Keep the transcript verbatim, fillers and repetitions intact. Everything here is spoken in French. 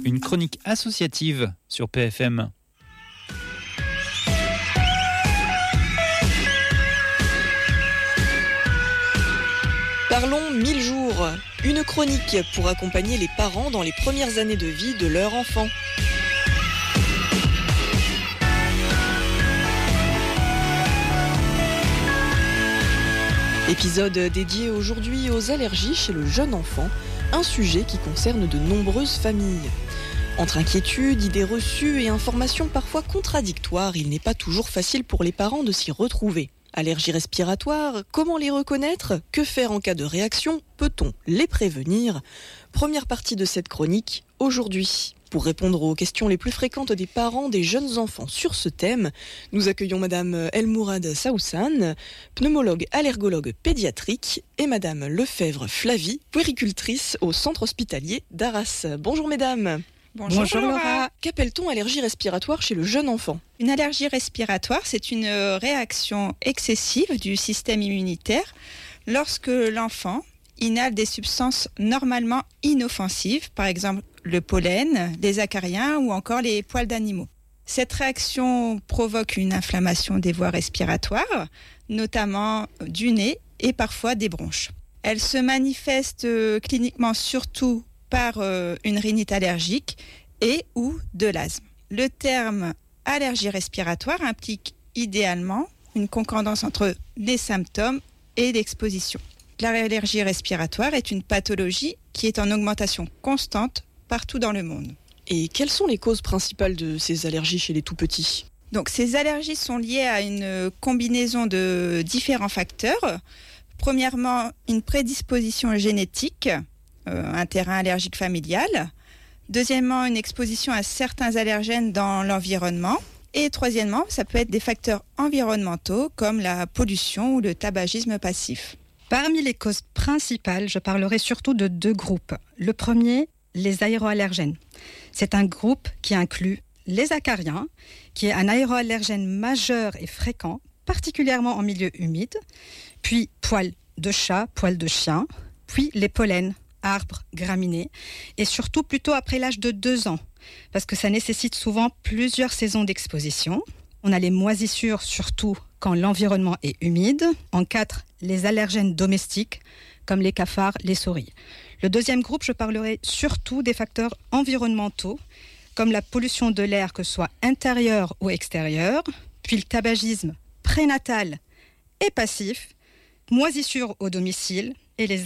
une chronique associative sur P F M. Parlons mille jours, une chronique pour accompagner les parents dans les premières années de vie de leur enfant. Épisode dédié aujourd'hui aux allergies chez le jeune enfant, un sujet qui concerne de nombreuses familles. Entre inquiétudes, idées reçues et informations parfois contradictoires, il n'est pas toujours facile pour les parents de s'y retrouver. Allergies respiratoires, comment les reconnaître ? Que faire en cas de réaction ? Peut-on les prévenir ? Première partie de cette chronique, aujourd'hui. Pour répondre aux questions les plus fréquentes des parents des jeunes enfants sur ce thème, nous accueillons Madame Elmourad Saoussane, pneumologue allergologue pédiatrique, et Madame Lefebvre Flavie, puéricultrice au centre hospitalier d'Arras. Bonjour Mesdames. Bonjour, Bonjour Laura. Qu'appelle-t-on allergie respiratoire chez le jeune enfant ? Une allergie respiratoire, c'est une réaction excessive du système immunitaire lorsque l'enfant inhale des substances normalement inoffensives, par exemple le pollen, les acariens ou encore les poils d'animaux. Cette réaction provoque une inflammation des voies respiratoires, notamment du nez et parfois des bronches. Elle se manifeste cliniquement surtout par euh, une rhinite allergique et ou de l'asthme. Le terme allergie respiratoire implique idéalement une concordance entre les symptômes et l'exposition. L'allergie respiratoire est une pathologie qui est en augmentation constante partout dans le monde. Et quelles sont les causes principales de ces allergies chez les tout-petits ? Donc, ces allergies sont liées à une combinaison de différents facteurs. Premièrement, une prédisposition génétique, Euh, un terrain allergique familial. Deuxièmement, une exposition à certains allergènes dans l'environnement. Et troisièmement, ça peut être des facteurs environnementaux comme la pollution ou le tabagisme passif. Parmi les causes principales, je parlerai surtout de deux groupes. Le premier, les aéroallergènes. C'est un groupe qui inclut les acariens, qui est un aéroallergène majeur et fréquent, particulièrement en milieu humide, puis poils de chat, poils de chien, puis les pollens, arbres, graminées, et surtout plutôt après l'âge de deux ans, parce que ça nécessite souvent plusieurs saisons d'exposition. On a les moisissures, surtout quand l'environnement est humide. En quatre, les allergènes domestiques, comme les cafards, les souris. Le deuxième groupe, je parlerai surtout des facteurs environnementaux, comme la pollution de l'air, que ce soit intérieur ou extérieur, puis le tabagisme prénatal et passif, moisissures au domicile, et les